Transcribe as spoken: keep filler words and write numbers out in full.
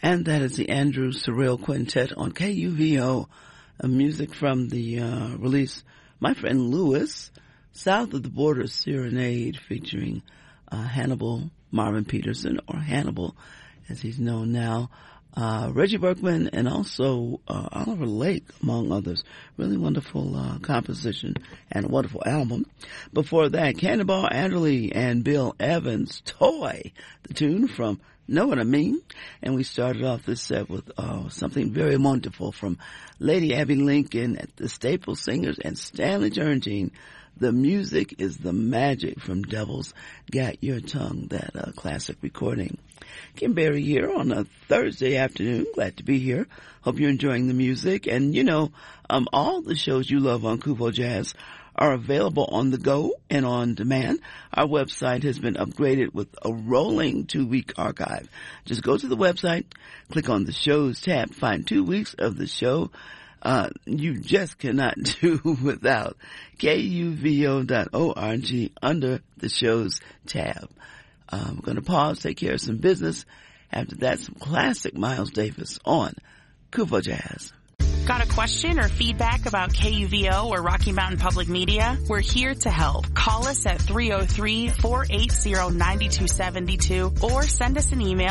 And that is the Andrew Surreal Quintet on K U V O, uh, music from the uh, release My Friend Lewis, South of the Border Serenade, featuring uh, Hannibal Marvin Peterson, or Hannibal as he's known now, uh, Reggie Berkman, and also uh, Oliver Lake, among others. Really wonderful uh, composition and a wonderful album. Before that, Cannonball Adderley and Bill Evans, Toy, the tune from Know What I Mean? And we started off this set with uh, something very wonderful from Lady Abby Lincoln at the Staple Singers and Stanley Turrentine. The Music is the Magic from Devil's Got Your Tongue, that uh, classic recording. Kim Berry here on a Thursday afternoon. Glad to be here. Hope you're enjoying the music. And, you know, um, all the shows you love on Kuvo Jazz are available on the go and on demand. Our website has been upgraded with a rolling two-week archive. Just go to the website, click on the shows tab, find two weeks of the show. Uh, you just cannot do without K U V O dot org under the shows tab. Uh, I'm going to pause, take care of some business. After that, some classic Miles Davis on Kuvo Jazz. Got a question or feedback about K U V O or Rocky Mountain Public Media? We're here to help. Call us at three oh three, four eight zero, nine two seven two or send us an email